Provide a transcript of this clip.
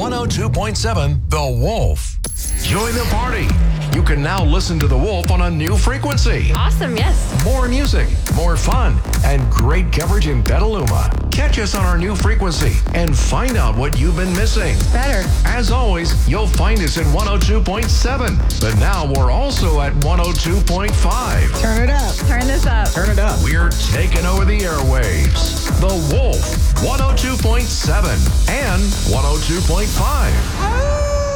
102.7 The Wolf. Join the party. You can now listen to The Wolf on a new frequency. Awesome, yes. More music, more fun, and great coverage in Petaluma. Catch us on our new frequency and find out what you've been missing. Better. As always, you'll find us at 102.7, but now we're also at 102.5. Turn it up. Turn this up. Turn it up. We're taking over the airwaves. The Wolf, 102.7 and 102.5.